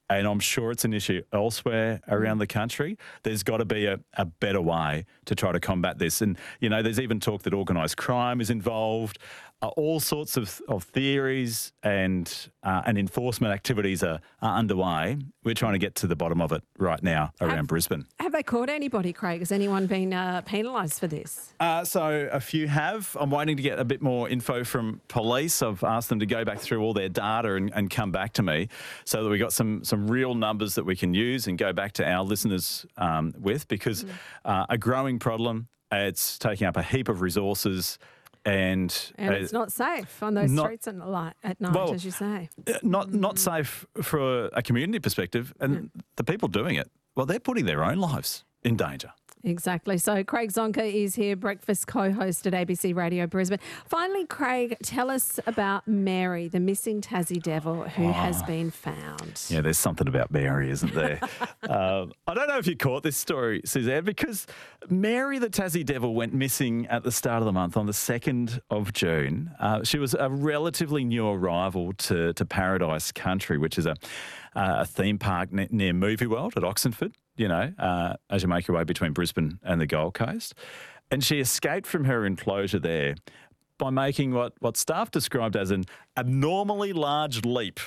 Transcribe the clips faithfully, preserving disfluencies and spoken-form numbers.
and I'm sure it's an issue elsewhere around the country. There's got to be a, a better way to try to combat this. And, you know, there's even talk that organised crime is involved. Uh, all sorts of, of theories and uh, and enforcement activities are, are underway. We're trying to get to the bottom of it right now around have, Brisbane. Have they caught anybody, Craig? Has anyone been uh, penalised for this? Uh, so a few have. I'm waiting to get a bit more info from police. I've asked them to go back through all their data and, and come back to me so that we got some some real numbers that we can use and go back to our listeners um, with, because mm. uh, a growing problem. It's taking up a heap of resources. And, and uh, it's not safe on those not, streets at night, at night well, as you say. Not not safe for a community perspective. And mm. the people doing it, well, they're putting their own lives in danger. Exactly. So Craig Zonker is here, breakfast co-host at A B C Radio Brisbane. Finally, Craig, tell us about Mary, the missing Tassie devil who oh. has been found. Yeah, there's something about Mary, isn't there? um, I don't know if you caught this story, Suzanne, because Mary, the Tassie devil, went missing at the start of the month on the second of June. Uh, she was a relatively new arrival to, to Paradise Country, which is a, a theme park ne- near Movie World at Oxenford. You know, uh, as you make your way between Brisbane and the Gold Coast. And she escaped from her enclosure there by making what, what staff described as an abnormally large leap.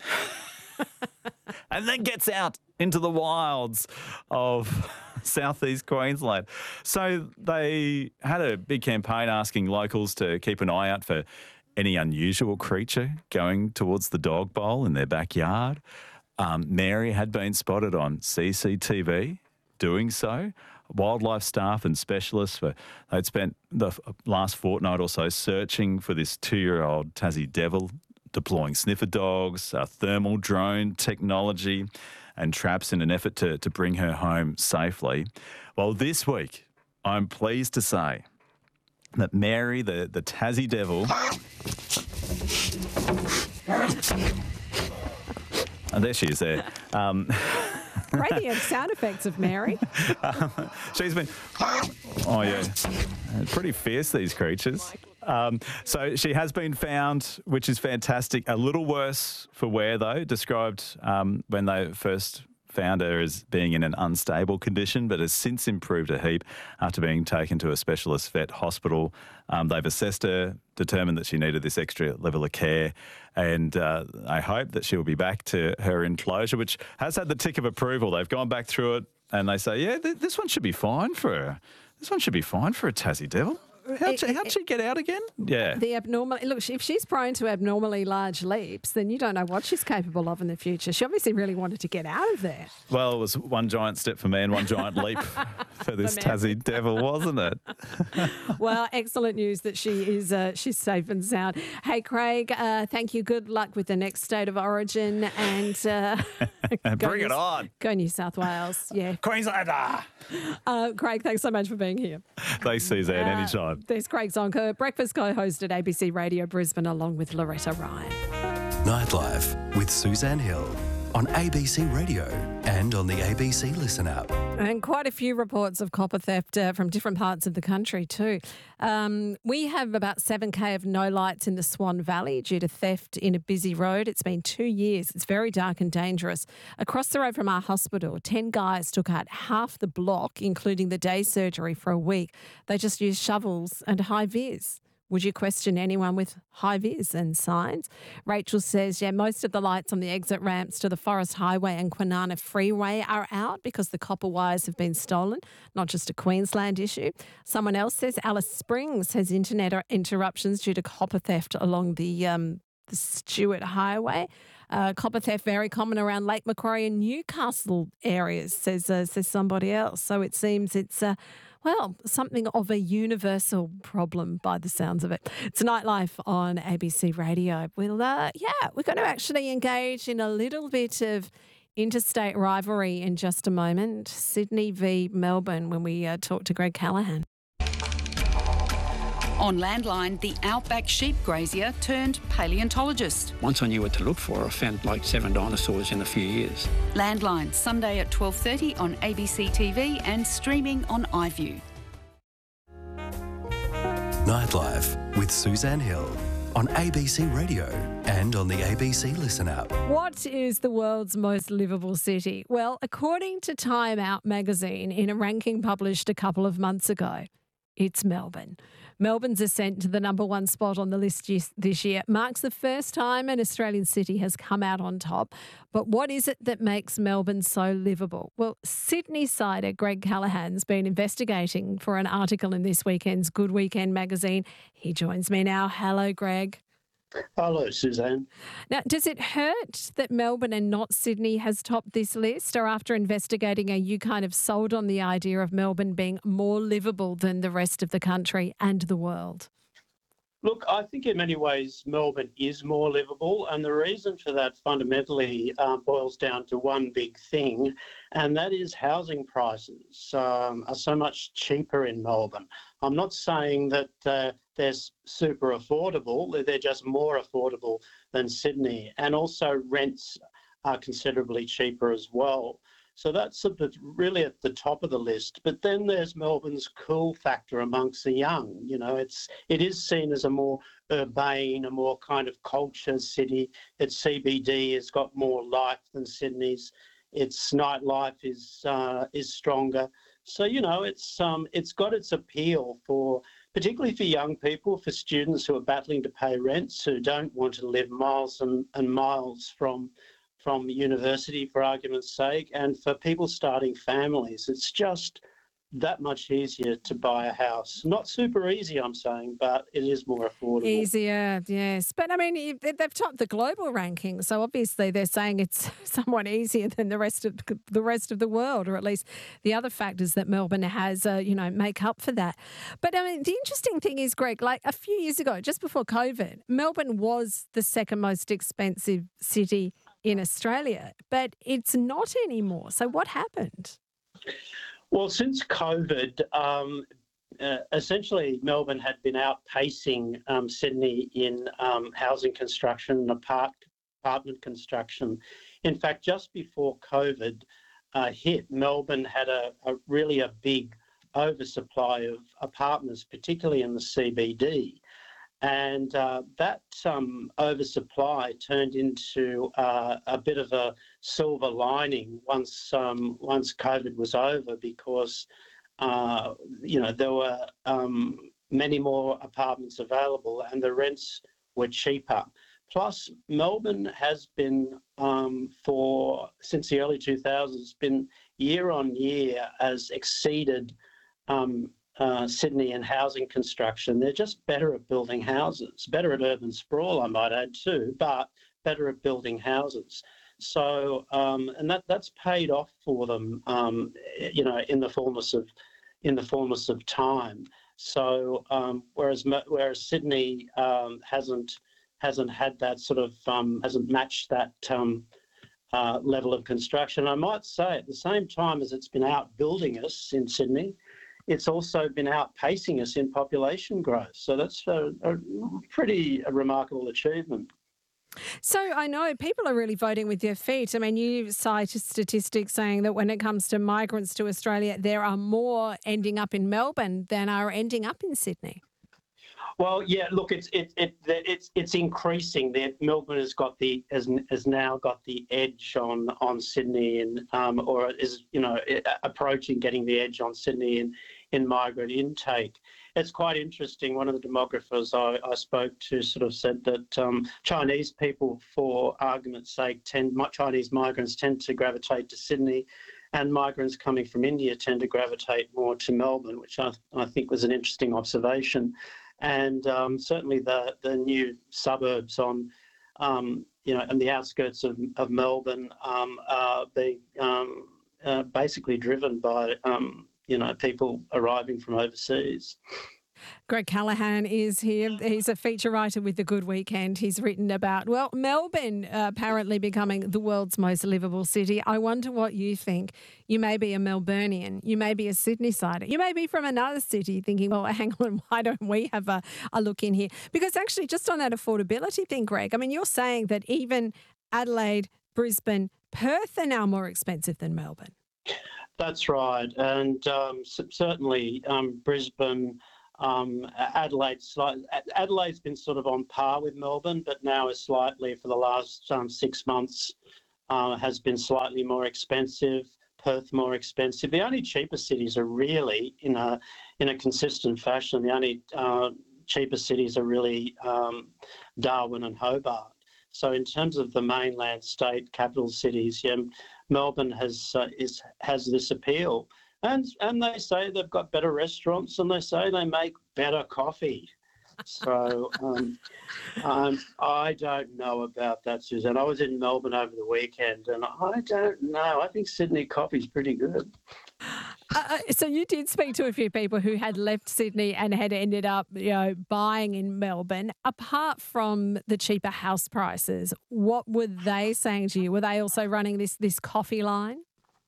And then gets out into the wilds of southeast Queensland. So they had a big campaign asking locals to keep an eye out for any unusual creature going towards the dog bowl in their backyard. Um, Mary had been spotted on C C T V doing so. Wildlife staff and specialists, were, they'd spent the last fortnight or so searching for this two-year-old Tassie devil, deploying sniffer dogs, uh, thermal drone technology and traps in an effort to, to bring her home safely. Well, this week, I'm pleased to say that Mary, the, the Tassie devil... And there she is there. Um, Radiant sound effects of Mary. um, she's been... Oh, yeah. Pretty fierce, these creatures. Um, so she has been found, which is fantastic. A little worse for wear, though, described um, when they first found her as being in an unstable condition, but has since improved a heap after being taken to a specialist vet hospital. Um, they've assessed her, determined that she needed this extra level of care, and uh, I hope that she'll be back to her enclosure, which has had the tick of approval. They've gone back through it and they say, yeah, th- this one should be fine for her. This one should be fine for a Tassie devil. How'd she, how'd she get out again? Yeah. The abnormal. Look, if she's prone to abnormally large leaps, then you don't know what she's capable of in the future. She obviously really wanted to get out of there. Well, it was one giant step for me and one giant leap for this Tassie devil, wasn't it? Well, excellent news that she is uh, she's safe and sound. Hey, Craig, uh, thank you. Good luck with the next state of origin, and uh, bring it New, on. Go New South Wales. Yeah, Queenslander. Uh, Craig, thanks so much for being here. Thanks, Suzanne. Uh, anytime. There's Craig Zonker, breakfast co-host at A B C Radio Brisbane, along with Loretta Ryan. Nightlife with Suzanne Hill on A B C Radio and on the A B C Listen app. And quite a few reports of copper theft uh, from different parts of the country too. Um, we have about seven K of no lights in the Swan Valley due to theft in a busy road. It's been two years. It's very dark and dangerous. Across the road from our hospital, ten guys took out half the block, including the day surgery, for a week. They just used shovels and high vis. Would you question anyone with high vis and signs? Rachel says, yeah, most of the lights on the exit ramps to the Forest Highway and Kwinana Freeway are out because the copper wires have been stolen, not just a Queensland issue. Someone else says Alice Springs has internet interruptions due to copper theft along the, um, the Stewart Highway. Uh, copper theft very common around Lake Macquarie and Newcastle areas, says, uh, says somebody else. So it seems it's... Uh, Well, something of a universal problem by the sounds of it. It's Nightlife on A B C Radio. We'll, uh, yeah, we're going to actually engage in a little bit of interstate rivalry in just a moment. Sydney v Melbourne when we uh, talk to Greg Callaghan. On Landline, the outback sheep grazier turned paleontologist. Once I knew what to look for, I found like seven dinosaurs in a few years. Landline, Sunday at twelve thirty on A B C T V and streaming on iView. Nightlife with Suzanne Hill on A B C Radio and and on the A B C Listen app. What is the world's most livable city? Well, according to Time Out magazine, in a ranking published a couple of months ago, it's Melbourne. Melbourne's ascent to the number one spot on the list this year marks the first time an Australian city has come out on top. But what is it that makes Melbourne so livable? Well, Sydney-sider Greg Callaghan's been investigating for an article in this weekend's Good Weekend magazine. He joins me now. Hello, Greg. Hello, Suzanne. Now, does it hurt that Melbourne and not Sydney has topped this list? Or after investigating, are you kind of sold on the idea of Melbourne being more livable than the rest of the country and the world? Look, I think in many ways Melbourne is more livable, and the reason for that fundamentally uh, boils down to one big thing, and that is housing prices um, are so much cheaper in Melbourne. I'm not saying that uh, they're super affordable, they're just more affordable than Sydney, and also rents are considerably cheaper as well. So that's a bit really at the top of the list. But then there's Melbourne's cool factor amongst the young. You know, it's it is seen as a more urbane, a more kind of culture city. Its C B D has got more life than Sydney's. Its nightlife is uh, is stronger. So you know, it's um it's got its appeal for particularly for young people, for students who are battling to pay rents, who don't want to live miles and, and miles from. from university, for argument's sake, and for people starting families. It's just that much easier to buy a house. Not super easy, I'm saying, but it is more affordable. Easier, yes. But I mean, they've topped the global rankings, so obviously they're saying it's somewhat easier than the rest of the rest of the world, or at least the other factors that Melbourne has, uh, you know, make up for that. But I mean, the interesting thing is, Greg, like a few years ago, just before COVID, Melbourne was the second most expensive city in Australia, but it's not anymore. So what happened? Well, since COVID, um, uh, essentially Melbourne had been outpacing um, Sydney in um, housing construction and apart- apartment construction. In fact, just before COVID uh, hit, Melbourne had a, a really a big oversupply of apartments, particularly in the C B D. And uh, that um, oversupply turned into uh, a bit of a silver lining once um, once COVID was over, because uh, you know there were um, many more apartments available and the rents were cheaper. Plus, Melbourne has been um, for since the early two thousands been year on year has exceeded. Um, Uh, Sydney and housing construction. They're just better at building houses, better at urban sprawl, I might add too, but better at building houses. So, um, and that that's paid off for them, um, you know, in the fullness of in the fullness of time. So, um, whereas whereas Sydney um, hasn't hasn't had that sort of um, hasn't matched that um, uh, level of construction. I might say at the same time as it's been outbuilding us in Sydney, it's also been outpacing us in population growth. So that's a, a pretty a remarkable achievement. So I know people are really voting with their feet. I mean, you cite statistics saying that when it comes to migrants to Australia, there are more ending up in Melbourne than are ending up in Sydney. Well, yeah. Look, it's it, it it's it's increasing. That Melbourne has got the has, has now got the edge on on Sydney, and um, or is you know approaching getting the edge on Sydney in in migrant intake. It's quite interesting. One of the demographers I, I spoke to sort of said that um, Chinese people, for argument's sake, tend Chinese migrants tend to gravitate to Sydney, and migrants coming from India tend to gravitate more to Melbourne, which I, I think was an interesting observation. And um, certainly the the new suburbs on, um, you know, on the outskirts of, of Melbourne um, are being um, uh, basically driven by, um, you know, people arriving from overseas. Greg Callaghan is here. He's a feature writer with The Good Weekend. He's written about, well, Melbourne uh, apparently becoming the world's most livable city. I wonder what you think. You may be a Melburnian. You may be a Sydney-sider. You may be from another city thinking, well, hang on, why don't we have a, a look in here? Because actually, just on that affordability thing, Greg, I mean, you're saying that even Adelaide, Brisbane, Perth are now more expensive than Melbourne. That's right. And um, certainly um, Brisbane, Um, Adelaide, slight, Adelaide's been sort of on par with Melbourne, but now is slightly for the last um, six months uh, has been slightly more expensive. Perth more expensive. The only cheaper cities are really in a in a consistent fashion. The only uh, cheaper cities are really um, Darwin and Hobart. So in terms of the mainland state capital cities, yeah, Melbourne has uh, is has this appeal. And and they say they've got better restaurants and they say they make better coffee. So um, um, I don't know about that, Suzanne. I was in Melbourne over the weekend and I don't know. I think Sydney coffee's pretty good. Uh, so you did speak to a few people who had left Sydney and had ended up, you know, buying in Melbourne. Apart from the cheaper house prices, what were they saying to you? Were they also running this this coffee line?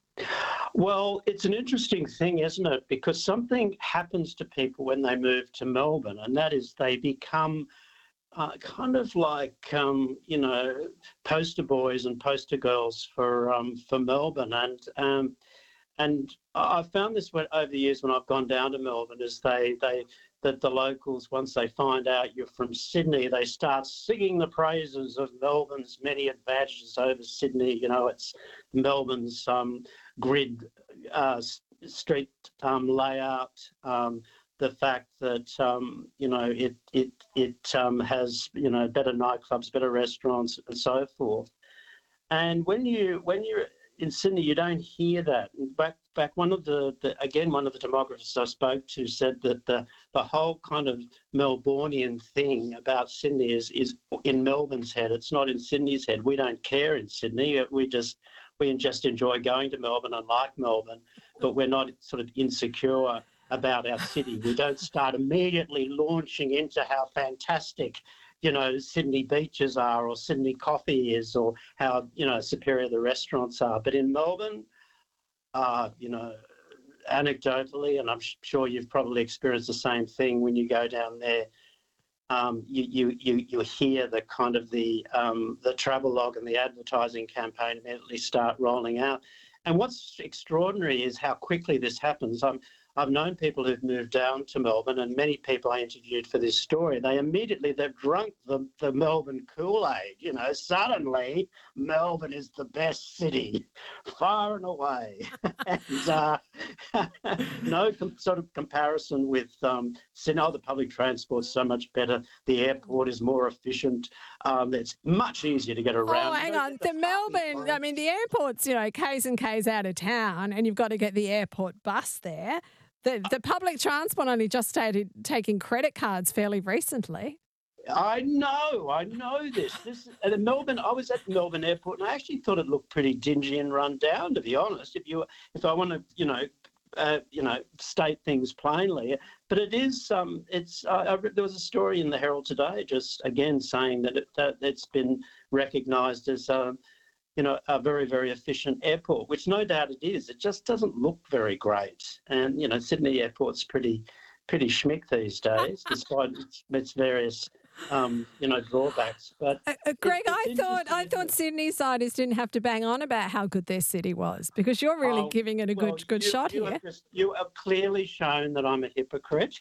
Well, it's an interesting thing, isn't it? Because something happens to people when they move to Melbourne, and that is they become uh, kind of like, um, you know, poster boys and poster girls for um, for Melbourne. And um, and I've found this over the years when I've gone down to Melbourne, is they they that the locals, once they find out you're from Sydney, they start singing the praises of Melbourne's many advantages over Sydney. You know, it's Melbourne's um, grid uh, street um, layout, um, the fact that um, you know it it it um, has you know better nightclubs, better restaurants, and so forth. And when you when you're in Sydney, you don't hear that. Back, back one of the, the again, one of the demographers I spoke to said that the the whole kind of Melbourneian thing about Sydney is is in Melbourne's head. It's not in Sydney's head. We don't care in Sydney. We just we just enjoy going to Melbourne and like Melbourne, but we're not sort of insecure about our city. We don't start immediately launching into how fantastic, you know, Sydney beaches are or Sydney coffee is or how, you know, superior the restaurants are. But in Melbourne, uh, you know, anecdotally, and I'm sure you've probably experienced the same thing when you go down there, um, you, you, you, you hear the kind of the, um, the travelogue and the advertising campaign immediately start rolling out. And what's extraordinary is how quickly this happens. I'm, I've known people who've moved down to Melbourne, and many people I interviewed for this story, they immediately, they've drunk the, the Melbourne Kool-Aid. You know, suddenly Melbourne is the best city, far and away. and uh, no com- sort of comparison with, um, Sydney. Oh, the public transport's so much better. The airport is more efficient. Um, it's much easier to get around. Oh, hang on. The Melbourne, I mean, the airport's, you know, K's and K's out of town, and you've got to get the airport bus there. The, the public transport only just started taking credit cards fairly recently. I know, I know this. This at Melbourne. I was at Melbourne Airport, and I actually thought it looked pretty dingy and run down. To be honest, if you, if I want to, you know, uh, you know, state things plainly, but it is. Um, it's. Uh, I, there was a story in the Herald today, just again saying that, it, that it's been recognised as. Um, you know, a very, very efficient airport, which no doubt it is. It just doesn't look very great. And, you know, Sydney Airport's pretty pretty schmick these days, despite its, its various, um, you know, drawbacks. But uh, uh, Greg, it, I thought I thought Sydney-siders didn't have to bang on about how good their city was, because you're really oh, giving it a well, good good you, shot you here. Have just, you have clearly shown that I'm a hypocrite.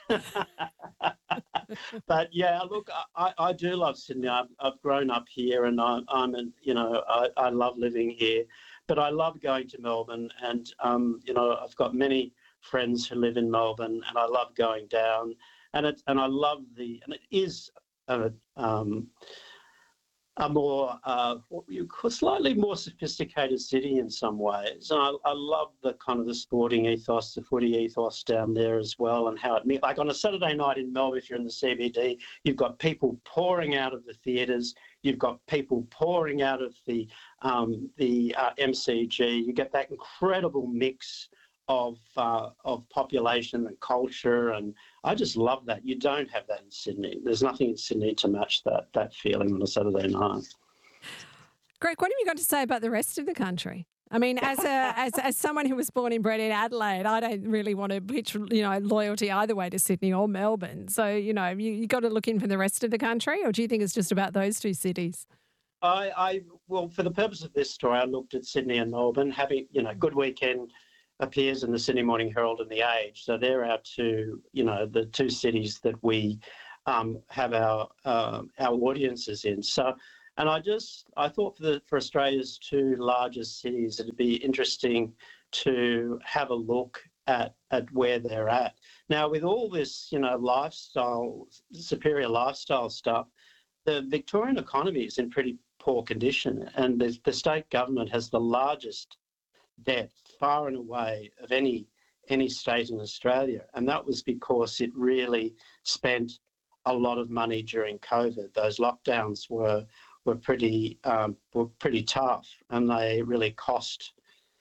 But yeah, look, I, I do love Sydney. I've, I've grown up here, and I, I'm, an, you know, I, I love living here. But I love going to Melbourne, and um, you know, I've got many friends who live in Melbourne, and I love going down, and it, and I love the, and it is a, um, a more, uh, what you call slightly more sophisticated city in some ways. And I, I love the kind of the sporting ethos, the footy ethos down there as well, and how it, like on a Saturday night in Melbourne, if you're in the C B D, you've got people pouring out of the theatres, you've got people pouring out of the um, the uh, M C G. You get that incredible mix of uh, of population and culture, and I just love that. You don't have that in Sydney. There's nothing in Sydney to match that that feeling on a Saturday night. Greg, what have you got to say about the rest of the country? I mean, as a as as someone who was born and bred in Adelaide, I don't really want to pitch, you know, loyalty either way to Sydney or Melbourne. So, you know, you you got to look in for the rest of the country, or do you think it's just about those two cities? I, I well, for the purpose of this story, I looked at Sydney and Melbourne, having, you know, good weekend. appears in the Sydney Morning Herald and the Age. So they're our two, you know, the two cities that we um, have our uh, our audiences in. So, and I just I thought for the for Australia's two largest cities, it'd be interesting to have a look at at where they're at now with all this, you know, lifestyle, superior lifestyle stuff. The Victorian economy is in pretty poor condition, and the, the state government has the largest debt far and away of any any state in Australia, and that was because it really spent a lot of money during COVID. Those lockdowns were were pretty um, were pretty tough, and they really cost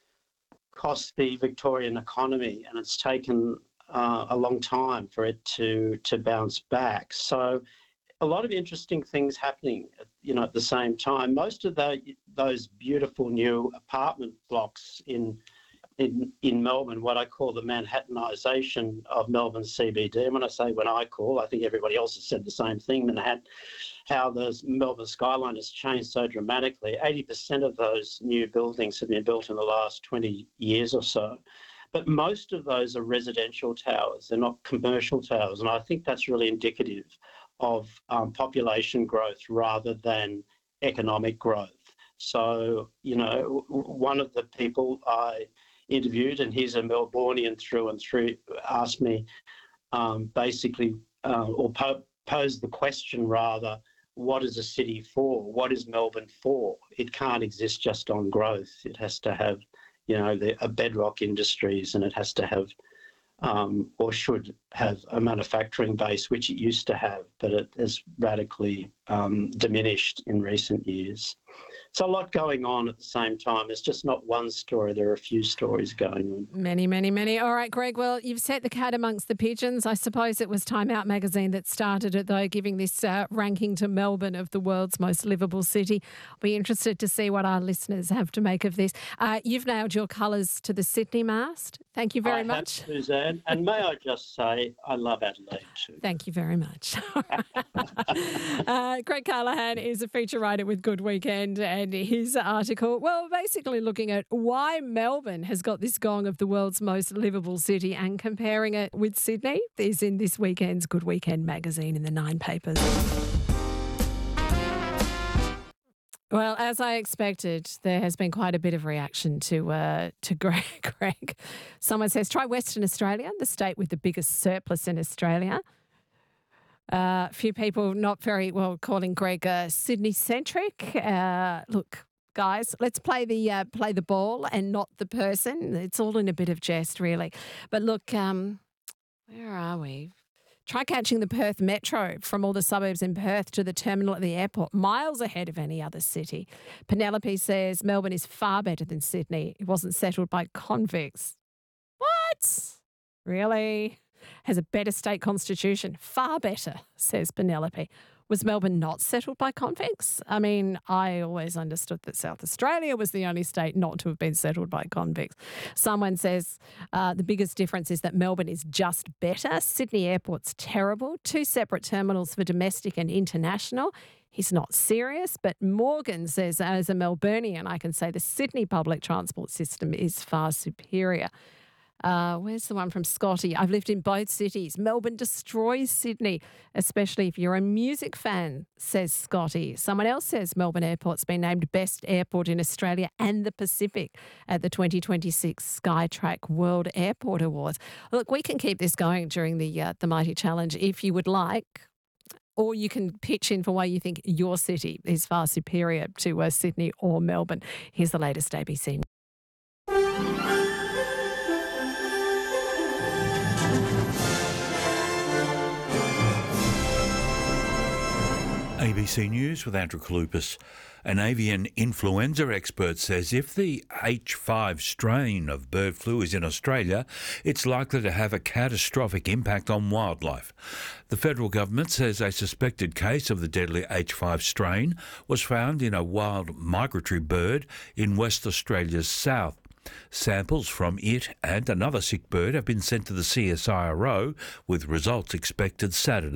cost the Victorian economy, and it's taken uh, a long time for it to to bounce back. So a lot of interesting things happening, you know, at the same time. Most of the, those beautiful new apartment blocks in in in Melbourne, what I call the Manhattanisation of Melbourne C B D. And when I say when I call, I think everybody else has said the same thing. Manhattan, how the Melbourne skyline has changed so dramatically. eighty percent of those new buildings have been built in the last twenty years or so. But most of those are residential towers. They're not commercial towers. And I think that's really indicative of um, population growth rather than economic growth. So, you know, one of the people I interviewed, and he's a Melbourneian through and through, asked me um, basically, uh, or po- posed the question rather, what is a city for? What is Melbourne for? It can't exist just on growth. It has to have, you know, the a bedrock industries, and it has to have Um, or should have a manufacturing base, which it used to have, but it has radically um, diminished in recent years. So a lot going on at the same time. It's just not one story. There are a few stories going on. Many, many, many. All right, Greg, well, you've set the cat amongst the pigeons. I suppose it was Time Out magazine that started it, though, giving this uh, ranking to Melbourne of the world's most livable city. I'll be interested to see what our listeners have to make of this. Uh, you've nailed your colours to the Sydney mast. Thank you very I much. Have, Suzanne. And may I just say, I love Adelaide too. Thank you very much. uh, Greg Callaghan is a feature writer with Good Weekend, and his article, well, basically looking at why Melbourne has got this gong of the world's most livable city and comparing it with Sydney is in this weekend's Good Weekend magazine in the Nine papers. Well, as I expected, there has been quite a bit of reaction to uh, to Greg. Greg. Someone says, try Western Australia, the state with the biggest surplus in Australia. A uh, few people not very well calling Greg uh, Sydney-centric. Uh, look, guys, let's play the uh, play the ball and not the person. It's all in a bit of jest, really. But look, um, where are we? Try catching the Perth Metro from all the suburbs in Perth to the terminal at the airport, miles ahead of any other city. Penelope says Melbourne is far better than Sydney. It wasn't settled by convicts. What? Really? Has a better state constitution. Far better, says Penelope. Was Melbourne not settled by convicts? I mean, I always understood that South Australia was the only state not to have been settled by convicts. Someone says uh, the biggest difference is that Melbourne is just better. Sydney Airport's terrible. Two separate terminals for domestic and international. He's not serious, but Morgan says, as a Melburnian, I can say the Sydney public transport system is far superior. Uh, where's the one from Scotty? I've lived in both cities. Melbourne destroys Sydney, especially if you're a music fan, says Scotty. Someone else says Melbourne Airport's been named best airport in Australia and the Pacific at the twenty twenty-six Skytrack World Airport Awards. Look, we can keep this going during the uh, the Mighty Challenge if you would like, or you can pitch in for why you think your city is far superior to uh, Sydney or Melbourne. Here's the latest A B C. A B C News with Andrew Kalupis. An avian influenza expert says if the H five strain of bird flu is in Australia, it's likely to have a catastrophic impact on wildlife. The federal government says a suspected case of the deadly H five strain was found in a wild migratory bird in West Australia's south. Samples from it and another sick bird have been sent to the C S I R O, with results expected Saturday.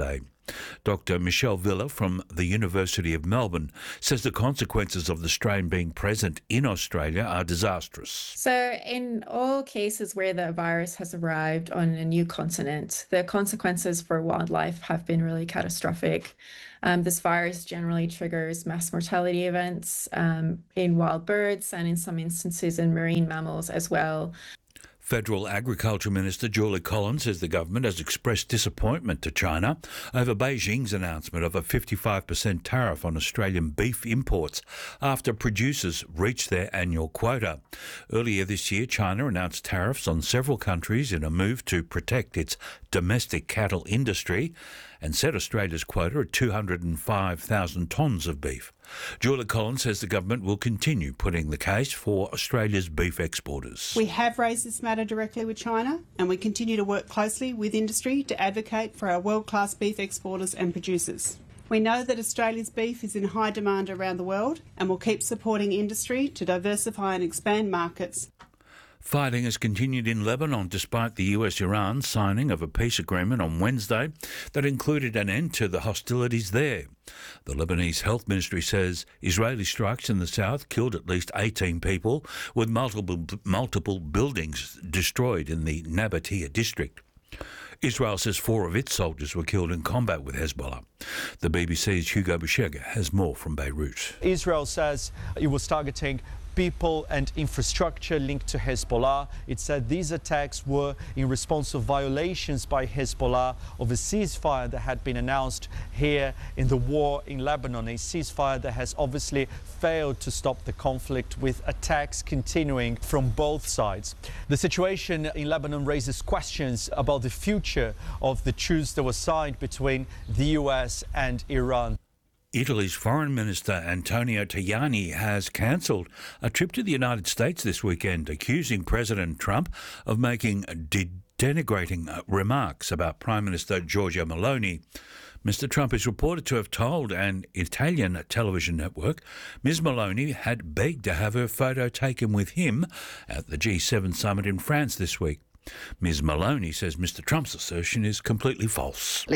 Doctor Michelle Villa from the University of Melbourne says the consequences of the strain being present in Australia are disastrous. So in all cases where the virus has arrived on a new continent, the consequences for wildlife have been really catastrophic. Um, this virus generally triggers mass mortality events um, in wild birds and in some instances in marine mammals as well. Federal Agriculture Minister Julie Collins says the government has expressed disappointment to China over Beijing's announcement of a fifty-five percent tariff on Australian beef imports after producers reached their annual quota. Earlier this year, China announced tariffs on several countries in a move to protect its domestic cattle industry and set Australia's quota at two hundred five thousand tonnes of beef. Julie Collins says the government will continue putting the case for Australia's beef exporters. We have raised this matter directly with China and we continue to work closely with industry to advocate for our world-class beef exporters and producers. We know that Australia's beef is in high demand around the world and will keep supporting industry to diversify and expand markets. Fighting has continued in Lebanon despite the U S-Iran signing of a peace agreement on Wednesday that included an end to the hostilities there. The Lebanese Health Ministry says Israeli strikes in the south killed at least eighteen people, with multiple multiple buildings destroyed in the Nabatea district. Israel says four of its soldiers were killed in combat with Hezbollah. The B B C's Hugo Bashega has more from Beirut. Israel says it was targeting people and infrastructure linked to Hezbollah. It said these attacks were in response to violations by Hezbollah of a ceasefire that had been announced here in the war in Lebanon, a ceasefire that has obviously failed to stop the conflict, with attacks continuing from both sides. The situation in Lebanon raises questions about the future of the truce that was signed between the U S and Iran. Italy's Foreign Minister Antonio Tajani has cancelled a trip to the United States this weekend, accusing President Trump of making de- denigrating remarks about Prime Minister Giorgia Meloni. Mister Trump is reported to have told an Italian television network Miz Meloni had begged to have her photo taken with him at the G seven summit in France this week. Miz Meloni says Mister Trump's assertion is completely false.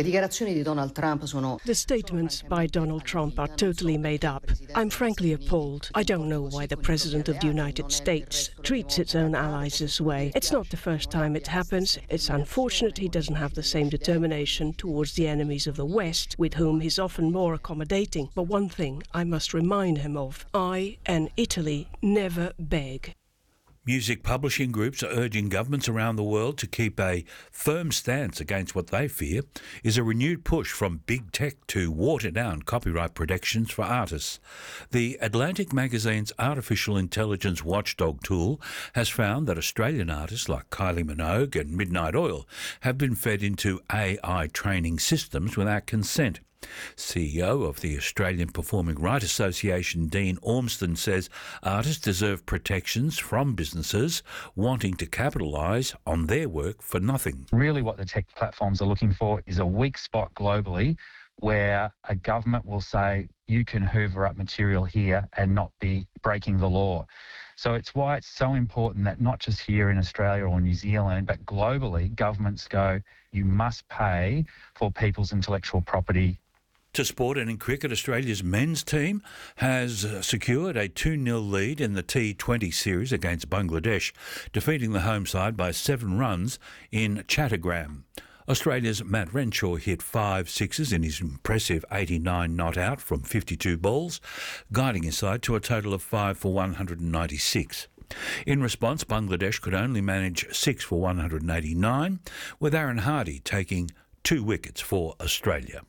The statements by Donald Trump are totally made up. I'm frankly appalled. I don't know why the President of the United States treats its own allies this way. It's not the first time it happens. It's unfortunate he doesn't have the same determination towards the enemies of the West, with whom he's often more accommodating. But one thing I must remind him of: I and Italy never beg. Music publishing groups are urging governments around the world to keep a firm stance against what they fear is a renewed push from big tech to water down copyright protections for artists. The Atlantic magazine's artificial intelligence watchdog tool has found that Australian artists like Kylie Minogue and Midnight Oil have been fed into A I training systems without consent. C E O of the Australian Performing Rights Association, Dean Ormston, says artists deserve protections from businesses wanting to capitalise on their work for nothing. Really what the tech platforms are looking for is a weak spot globally where a government will say you can hoover up material here and not be breaking the law. So it's why it's so important that not just here in Australia or New Zealand, but globally, governments go, you must pay for people's intellectual property. To sport, and in cricket, Australia's men's team has secured a two nil lead in the T twenty series against Bangladesh, defeating the home side by seven runs in Chattogram. Australia's Matt Renshaw hit five sixes in his impressive eighty-nine not out from fifty-two balls, guiding his side to a total of five for one hundred ninety-six. In response, Bangladesh could only manage six for one hundred eighty-nine, with Aaron Hardy taking two wickets for Australia.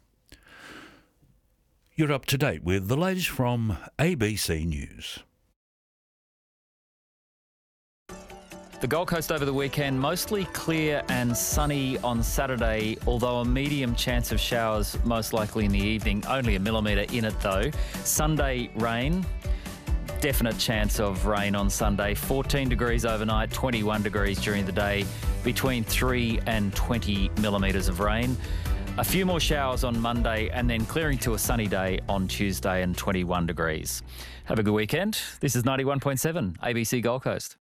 You're up to date with the latest from A B C News. The Gold Coast over the weekend, mostly clear and sunny on Saturday, although a medium chance of showers most likely in the evening, only a millimetre in it though. Sunday, rain. Definite chance of rain on Sunday. fourteen degrees overnight, twenty-one degrees during the day, between three and twenty millimetres of rain. A few more showers on Monday and then clearing to a sunny day on Tuesday and twenty-one degrees. Have a good weekend. This is ninety-one point seven A B C Gold Coast.